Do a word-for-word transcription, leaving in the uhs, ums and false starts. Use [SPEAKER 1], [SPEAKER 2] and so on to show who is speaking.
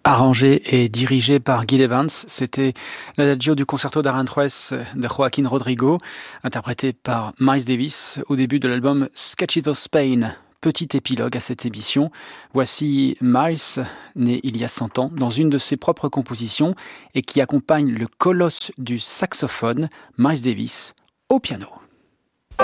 [SPEAKER 1] Arrangé et dirigé par Gil Evans, c'était l'adagio du concerto d'Aranjuez de Joaquín Rodrigo, interprété par Miles Davis au début de l'album Sketches of Spain. Petit épilogue à cette émission. Voici Miles, né il y a cent ans, dans une de ses propres compositions et qui accompagne le colosse du saxophone, Miles Davis, au piano.